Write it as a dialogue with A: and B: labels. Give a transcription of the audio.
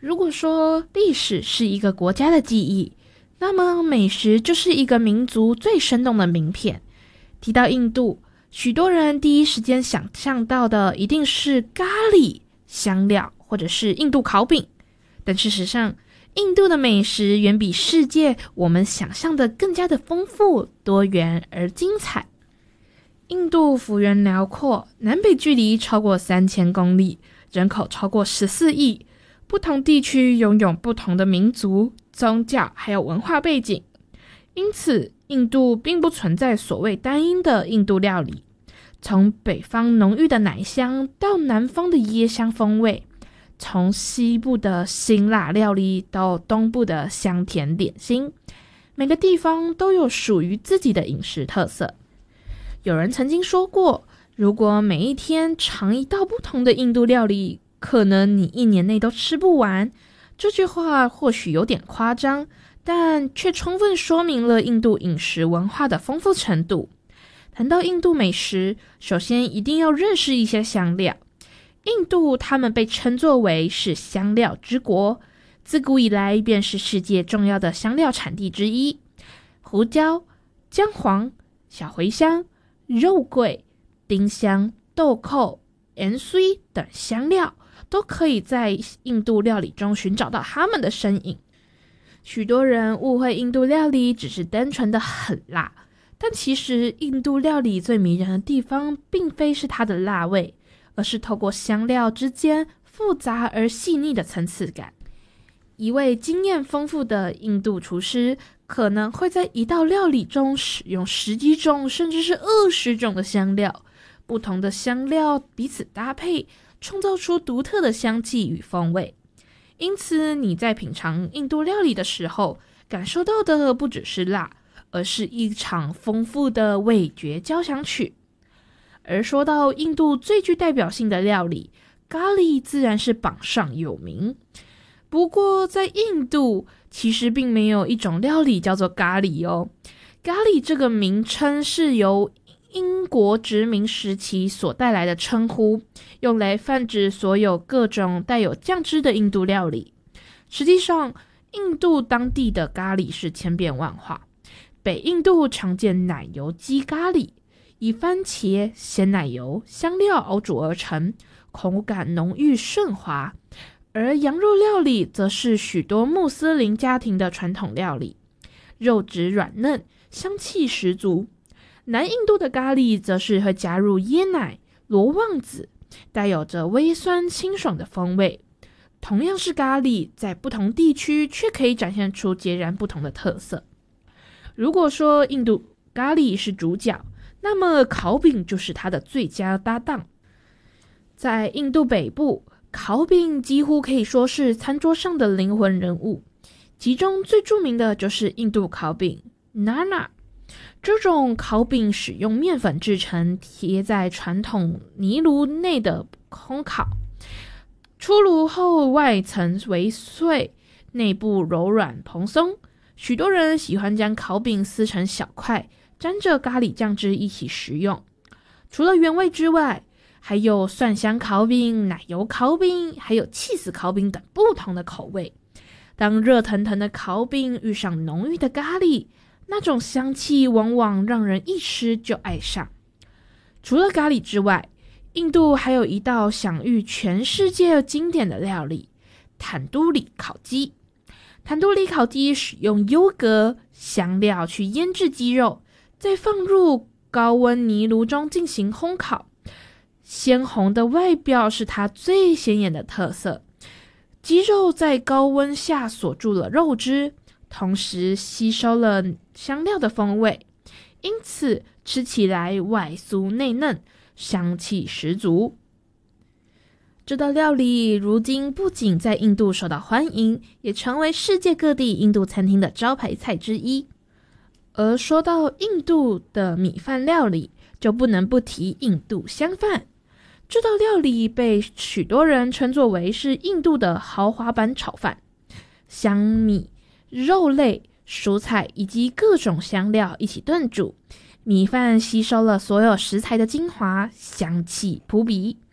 A: 如果说历史是一个国家的记忆，那么美食就是一个民族最生动的名片。提到印度，许多人第一时间想象到的一定是咖喱、香料或者是印度烤饼，但事实上，印度的美食远比世界我们想象的更加的丰富、多元而精彩。印度幅员辽阔，南北距离超过3000公里，人口超过14亿，不同地区拥有不同的民族、宗教还有文化背景，因此印度并不存在所谓单一的印度料理。从北方浓郁的奶香到南方的椰香风味，从西部的辛辣料理到东部的香甜点心，每个地方都有属于自己的饮食特色。有人曾经说过，如果每一天尝一道不同的印度料理，可能你1年内都吃不完。这句话或许有点夸张，但却充分说明了印度饮食文化的丰富程度。谈到印度美食，首先一定要认识一些香料。印度他们被称作为是香料之国，自古以来便是世界重要的香料产地之一。胡椒、姜黄、小茴香、肉桂、丁香、豆蔻、盐水等香料都可以在印度料理中寻找到它们的身影。许多人误会印度料理只是单纯的很辣，但其实印度料理最迷人的地方并非是它的辣味，而是透过香料之间复杂而细腻的层次感。一位经验丰富的印度厨师可能会在一道料理中使用10几种甚至是20种的香料，不同的香料彼此搭配，创造出独特的香气与风味。因此你在品尝印度料理的时候，感受到的不只是辣，而是一场丰富的味觉交响曲。而说到印度最具代表性的料理，咖喱自然是榜上有名。不过在印度其实并没有一种料理叫做咖喱哦。咖喱这个名称是由英国殖民时期所带来的称呼，用来泛指所有各种带有酱汁的印度料理。实际上，印度当地的咖喱是千变万化。北印度常见奶油鸡咖喱，以番茄、鲜奶油、香料熬煮而成，口感浓郁顺滑。而羊肉料理则是许多穆斯林家庭的传统料理，肉质软嫩，香气十足。南印度的咖喱则是会加入椰奶、罗望子，带有着微酸清爽的风味。同样是咖喱，在不同地区却可以展现出截然不同的特色。如果说印度咖喱是主角，那么烤饼就是它的最佳搭档。在印度北部，烤饼几乎可以说是餐桌上的灵魂人物，其中最著名的就是印度烤饼 Nana。 这种烤饼使用面粉制成，贴在传统泥炉内的烘烤，出炉后外层为脆，内部柔软蓬松。许多人喜欢将烤饼撕成小块，沾着咖喱酱汁一起食用。除了原味之外，还有蒜香烤饼、奶油烤饼，还有起司烤饼等不同的口味。当热腾腾的烤饼遇上浓郁的咖喱，那种香气往往让人一吃就爱上。除了咖喱之外，印度还有一道享誉全世界经典的料理——坦都里烤鸡。坦都里烤鸡使用优格、香料去腌制鸡肉，再放入高温泥炉中进行烘烤。鲜红的外表是它最显眼的特色，鸡肉在高温下锁住了肉汁，同时吸收了香料的风味，因此吃起来外酥内嫩，香气十足。这道料理如今不仅在印度受到欢迎，也成为世界各地印度餐厅的招牌菜之一。而说到印度的米饭料理，就不能不提印度香饭。这道料理被许多人称作为是印度的豪华版炒饭，香米、肉类、蔬菜以及各种香料一起炖煮，米饭吸收了所有食材的精华，香气扑鼻。